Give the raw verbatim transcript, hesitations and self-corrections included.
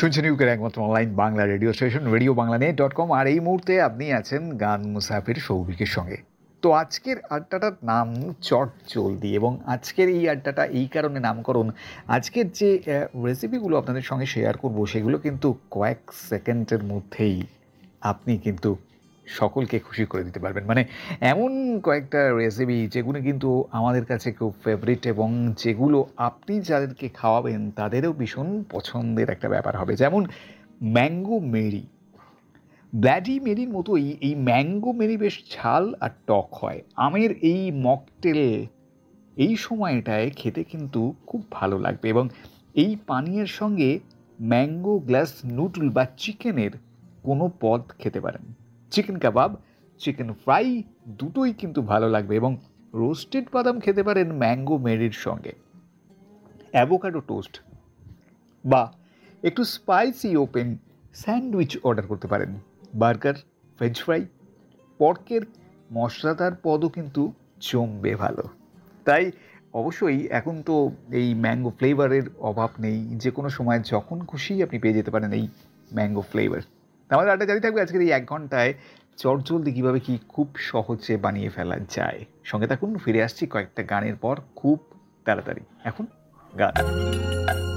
শুনছেন ইউকের একমাত্র online Bangla radio station radio Bangla net dot com. আর এই মুহূর্তে আপনি আছেন গান মুসাফির সৌভিকের সঙ্গে। তো আজকের আড্ডাটার নাম চট জলদি, এবং আজকের এই আড্ডাটা এই কারণে নামকরণ, আজকের যে রেসিপিগুলো আপনাদের সঙ্গে শেয়ার করব সেগুলো কিন্তু কয়েক সেকেন্ডের মধ্যেই আপনি কিন্তু সকলকে খুশি করে দিতে পারবেন। মানে এমন কয়েকটা রেসিপি যেগুলো কিন্তু আমাদের কাছে খুব ফেভারিট, এবং যেগুলো আপনি যাদেরকে খাওয়াবেন তাদেরও ভীষণ পছন্দের একটা ব্যাপার হবে। যেমন ম্যাঙ্গো মেরি। ব্ল্যাডি মেরির মতোই এই ম্যাঙ্গো মেরি বেশ ঝাল আর টক হয়। আমের এই মকটেল এই সময়টায় খেতে কিন্তু খুব ভালো লাগবে, এবং এই পানীয়ের সঙ্গে ম্যাঙ্গো গ্লাস নুডল বা চিকেনের কোনো পদ খেতে পারেন। চিকেন কাবাব, চিকেন ফ্রাই দুটোই কিন্তু ভালো লাগবে, এবং রোস্টেড বাদাম খেতে পারেন ম্যাঙ্গো মেরির সঙ্গে। অ্যাভোকাডো টোস্ট বা একটু স্পাইসি ওপেন স্যান্ডউইচ অর্ডার করতে পারেন। বার্গার, ফ্রেঞ্চ ফ্রাই, পর্কের মশলাদার পদও কিন্তু জমবে ভালো। তাই অবশ্যই এখন তো এই ম্যাঙ্গো ফ্লেভারের অভাব নেই, যে কোনো সময় যখন খুশি আপনি পেয়ে যেতে পারেন এই ম্যাঙ্গো ফ্লেভার। আমাদের আড্ডা জারি থাকবে আজকের এই এক ঘন্টায় চটজলদি কীভাবে কি খুব সহজে বানিয়ে ফেলা যায়। সঙ্গে থাকুন, ফিরে আসছি কয়েকটা গানের পর খুব তাড়াতাড়ি। এখন গান।